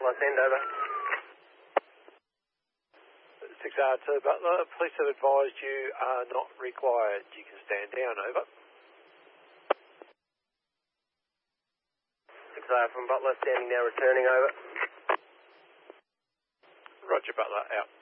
Butler, send over. 6R2 Butler, police have advised you are not required. You can stand down, over. 6R from Butler, standing down, returning, over. Roger, Butler, out.